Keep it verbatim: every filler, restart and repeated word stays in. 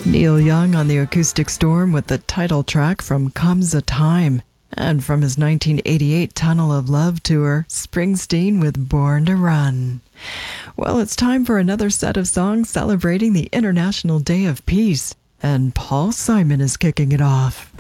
Neil Young on the Acoustic Storm with the title track from Comes a Time. And from his nineteen eighty-eight Tunnel of Love tour, Springsteen with Born to Run. Well, it's time for another set of songs celebrating the International Day of Peace. And Paul Simon is kicking it off.